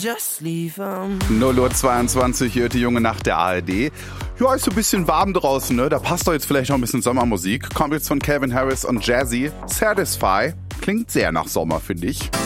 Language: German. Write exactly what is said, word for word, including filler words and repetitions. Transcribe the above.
Just leave 'em. null Uhr zweiundzwanzig, hier die junge Nacht der A R D. Ja, ist so ein bisschen warm draußen, ne? Da passt doch jetzt vielleicht noch ein bisschen Sommermusik. Kommt jetzt von Calvin Harris und Jazzy. Satisfy. Klingt sehr nach Sommer, finde ich.